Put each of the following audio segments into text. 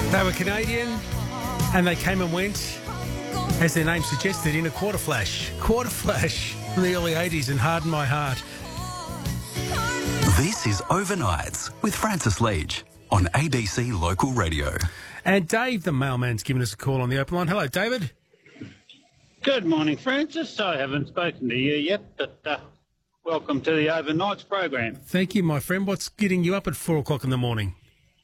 They were Canadian and they came and went, as their name suggested, in a quarter flash. Quarter flash from the early 80s and Harden My Heart. This is Overnights with Francis Leach on ABC Local Radio. And Dave, the mailman's given us a call on the open line. Hello, David. Good morning, Francis. I haven't spoken to you yet, but welcome to the Overnights program. Thank you, my friend. What's getting you up at 4 o'clock in the morning?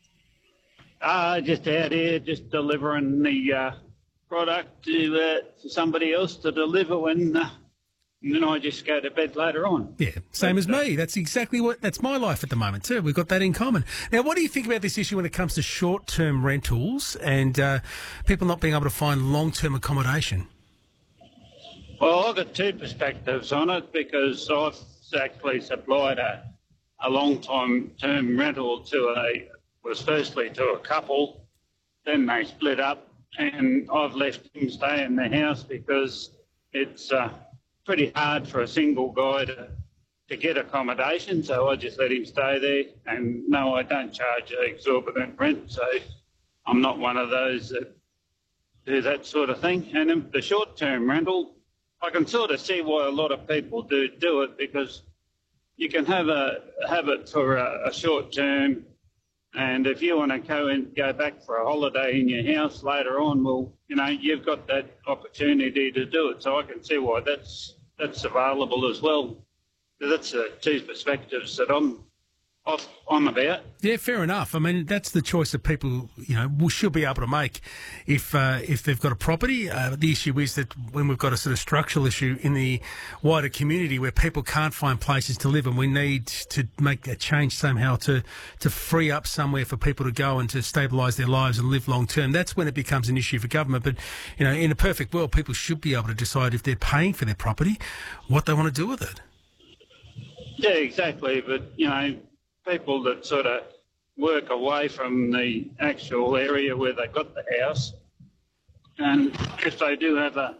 Just out here, just delivering the product to somebody else to deliver when then I just go to bed later on. Yeah, same as me. That's exactly that's my life at the moment too. We've got that in common. Now, what do you think about this issue when it comes to short-term rentals and people not being able to find long-term accommodation? Well, I've got two perspectives on it because I've actually supplied a long-term rental was firstly to a couple, then they split up, and I've left him stay in the house because it's pretty hard for a single guy to get accommodation, so I just let him stay there. And no, I don't charge exorbitant rent, so I'm not one of those that do that sort of thing. And in the short-term rental, I can sort of see why a lot of people do it, because you can have it for a short term, and if you want to go back for a holiday in your house later on, well, you've got that opportunity to do it. So I can see why that's available as well. So that's the two perspectives that I'm about. Yeah, fair enough. I mean, that's the choice that people, should be able to make if they've got a property. The issue is that when we've got a sort of structural issue in the wider community where people can't find places to live, and we need to make a change somehow to free up somewhere for people to go and to stabilise their lives and live long term, that's when it becomes an issue for government. But, in a perfect world, people should be able to decide if they're paying for their property, what they want to do with it. Yeah, exactly. But, people that sort of work away from the actual area where they got the house, and if they do have a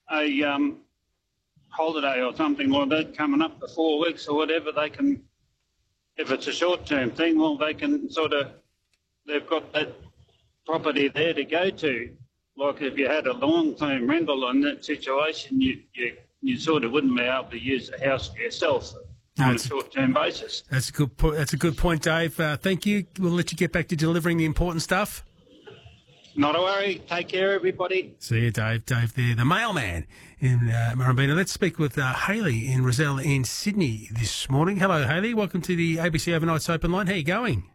holiday or something like that coming up for 4 weeks or whatever, they can, if it's a short-term thing, well, they can they've got that property there to go to. Like if you had a long-term rental in that situation, you sort of wouldn't be able to use the house for yourself on a short-term basis. That's a good point, Dave. Thank you. We'll let you get back to delivering the important stuff. Not a worry. Take care, everybody. See you, Dave. Dave there, the mailman in Murrumbeena. Let's speak with Hayley in Rozelle in Sydney this morning. Hello, Hayley. Welcome to the ABC Overnights Open Line. How are you going?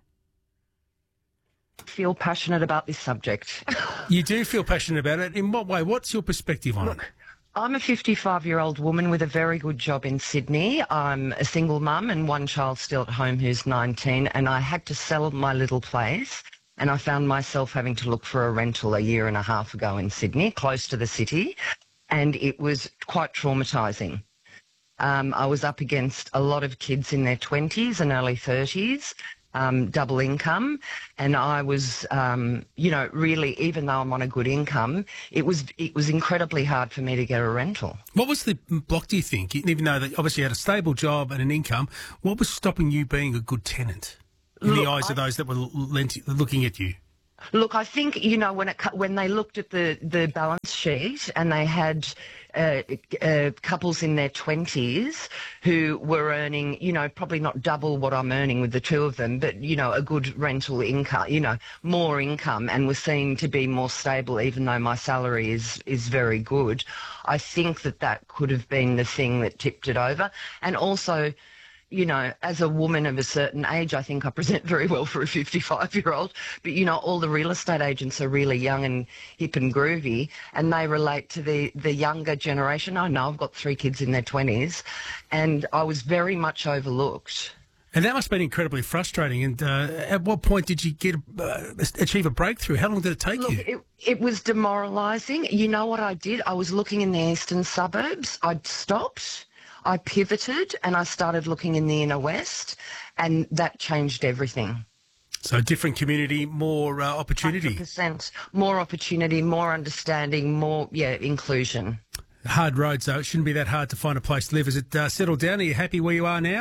Feel passionate about this subject. You do feel passionate about it. In what way? What's your perspective on it? I'm a 55-year-old woman with a very good job in Sydney. I'm a single mum and one child still at home who's 19, and I had to sell my little place, and I found myself having to look for a rental a year and a half ago in Sydney, close to the city, and it was quite traumatising. I was up against a lot of kids in their 20s and early 30s, double income, and I was, really, even though I'm on a good income, it was incredibly hard for me to get a rental. What was the block, do you think? Even though that obviously you had a stable job and an income, what was stopping you being a good tenant in the eyes of those that were looking at you? Look, I think, when they looked at the balance sheet and they had couples in their 20s who were earning, probably not double what I'm earning with the two of them, but, a good rental income, more income, and was seen to be more stable even though my salary is very good. I think that could have been the thing that tipped it over. And also, as a woman of a certain age, I think I present very well for a 55-year-old. But, all the real estate agents are really young and hip and groovy, and they relate to the younger generation. I know I've got 3 kids in their 20s, and I was very much overlooked. And that must have been incredibly frustrating. And at what point did you achieve a breakthrough? How long did it take you? It was demoralising. You know what I did? I was looking in the eastern suburbs. I'd stopped. I pivoted and I started looking in the inner west, and that changed everything. So different community, more opportunity. 100%. More opportunity, more understanding, more, inclusion. Hard roads, though. It shouldn't be that hard to find a place to live. Is it settled down? Are you happy where you are now?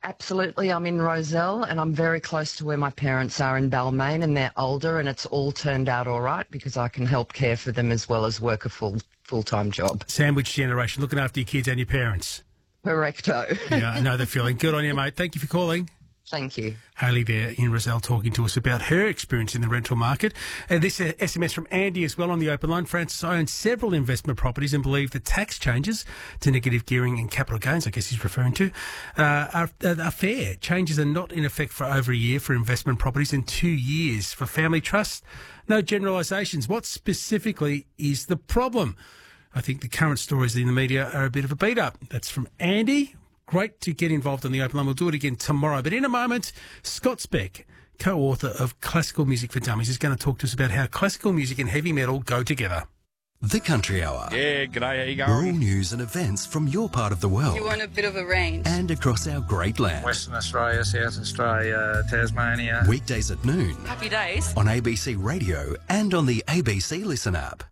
Absolutely. I'm in Rozelle and I'm very close to where my parents are in Balmain, and they're older, and it's all turned out all right because I can help care for them as well as work a full-time job. Sandwich generation, looking after your kids and your parents. Correcto. Yeah, I know the feeling. Good on you, mate. Thank you for calling. Thank you. Hayley there in Rozelle talking to us about her experience in the rental market. And this SMS from Andy as well on the open line. Francis, I own several investment properties and believe the tax changes to negative gearing and capital gains, I guess he's referring to, are fair. Changes are not in effect for over a year for investment properties and 2 years for family trusts. No generalisations. What specifically is the problem? I think the current stories in the media are a bit of a beat up. That's from Andy. Great to get involved on the open line. We'll do it again tomorrow. But in a moment, Scott Speck, co-author of Classical Music for Dummies, is going to talk to us about how classical music and heavy metal go together. The Country Hour. Yeah, g'day, how you going? Rural news and events from your part of the world. You want a bit of a range. And across our great land. Western Australia, South Australia, Tasmania. Weekdays at noon. Happy days. On ABC Radio and on the ABC Listen app.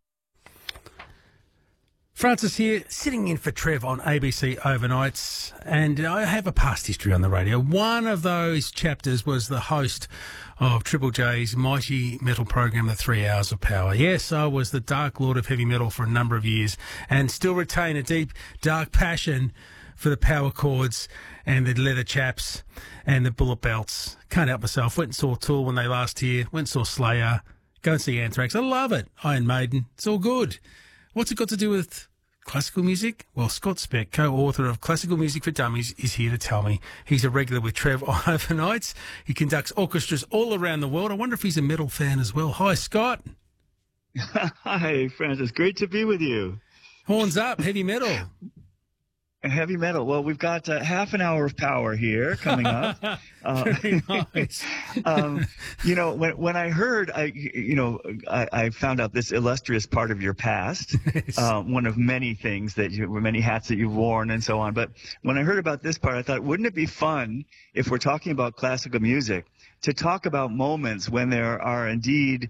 Francis here, sitting in for Trev on ABC Overnights, and I have a past history on the radio. One of those chapters was the host of Triple J's mighty metal program, The 3 Hours of Power. Yes, I was the Dark Lord of heavy metal for a number of years and still retain a deep, dark passion for the power chords and the leather chaps and the bullet belts. Can't help myself. Went and saw Tool when they last here, went and saw Slayer, go and see Anthrax. I love it. Iron Maiden. It's all good. What's it got to do with classical music? Well, Scott Speck, co-author of Classical Music for Dummies, is here to tell me. He's a regular with Trev on overnights. He conducts orchestras all around the world. I wonder if he's a metal fan as well. Hi, Scott. Hi, Francis. Great to be with you. Horns up, heavy metal. Heavy metal. Well, we've got half an hour of power here coming up. Very nice. When I heard, I found out this illustrious part of your past, Yes. one of many things many hats that you've worn and so on. But when I heard about this part, I thought, wouldn't it be fun if we're talking about classical music to talk about moments when there are indeed,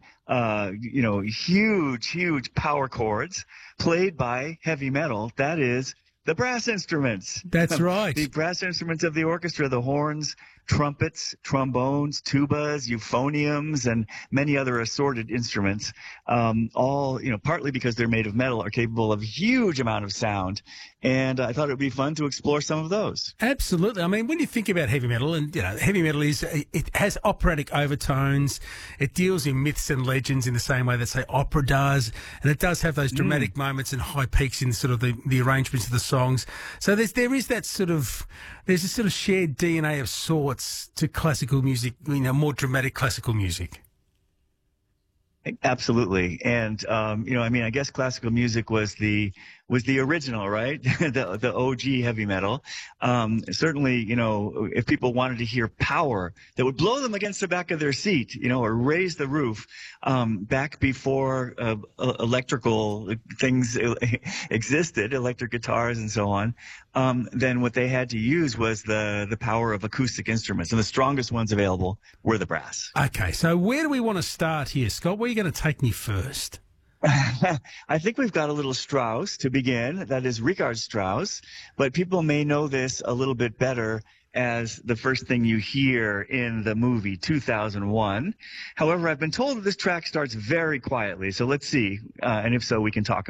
huge power chords played by heavy metal. That is, the brass instruments. That's right. The brass instruments of the orchestra, the horns, trumpets, trombones, tubas, euphoniums, and many other assorted instruments, all, partly because they're made of metal, are capable of a huge amount of sound. And I thought it would be fun to explore some of those. Absolutely. I mean, when you think about heavy metal, and, heavy metal it has operatic overtones. It deals in myths and legends in the same way that, say, opera does. And it does have those dramatic moments and high peaks in sort of the arrangements of the songs. So there's a sort of shared DNA of sorts to classical music, more dramatic classical music. Absolutely. And, I guess classical music was the original, right? the OG heavy metal. Certainly, if people wanted to hear power that would blow them against the back of their seat, or raise the roof, back before electrical things existed, electric guitars and so on, then what they had to use was the power of acoustic instruments. And the strongest ones available were the brass. Okay, so where do we want to start here, Scott? Where are you going to take me first? I think we've got a little Strauss to begin. That is Richard Strauss. But people may know this a little bit better as the first thing you hear in the movie 2001. However, I've been told that this track starts very quietly. So let's see. And if so, we can talk